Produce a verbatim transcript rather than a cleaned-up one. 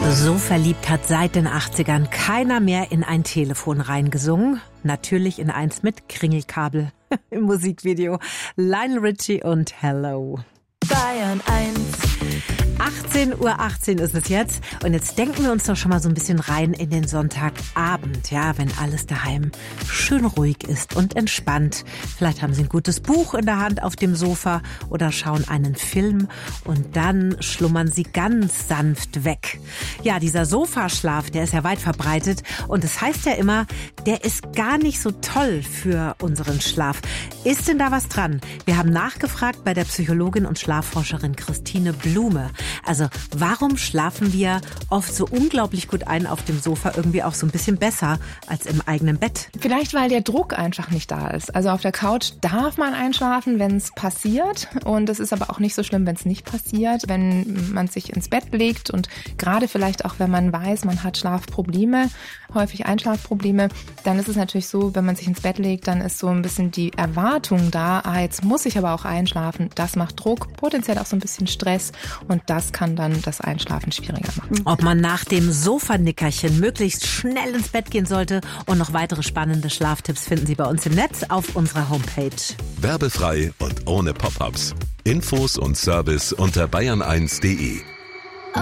So verliebt hat seit den achtzigern keiner mehr in ein Telefon reingesungen. Natürlich in eins mit Kringelkabel im Musikvideo. Lionel Richie und Hello. Bayern eins. achtzehn Uhr achtzehn ist es jetzt. Und jetzt denken wir uns doch schon mal so ein bisschen rein in den Sonntagabend. Ja, wenn alles daheim schön ruhig ist und entspannt. Vielleicht haben Sie ein gutes Buch in der Hand auf dem Sofa oder schauen einen Film. Und dann schlummern Sie ganz sanft weg. Ja, dieser Sofaschlaf, der ist ja weit verbreitet. Und es heißt ja immer, der ist gar nicht so toll für unseren Schlaf. Ist denn da was dran? Wir haben nachgefragt bei der Psychologin und Schlafforscherin Christine Blume. Also warum schlafen wir oft so unglaublich gut ein auf dem Sofa, irgendwie auch so ein bisschen besser als im eigenen Bett? Vielleicht, weil der Druck einfach nicht da ist. Also auf der Couch darf man einschlafen, wenn es passiert. Und es ist aber auch nicht so schlimm, wenn es nicht passiert. Wenn man sich ins Bett legt und gerade vielleicht auch, wenn man weiß, man hat Schlafprobleme, häufig Einschlafprobleme, dann ist es natürlich so, wenn man sich ins Bett legt, dann ist so ein bisschen die Erwartung da, ah, jetzt muss ich aber auch einschlafen. Das macht Druck, potenziell auch so ein bisschen Stress und das kann dann das Einschlafen schwieriger machen. Ob man nach dem Sofanickerchen möglichst schnell ins Bett gehen sollte und noch weitere spannende Schlaftipps finden Sie bei uns im Netz auf unserer Homepage. Werbefrei und ohne Pop-ups. Infos und Service unter bayern eins punkt de.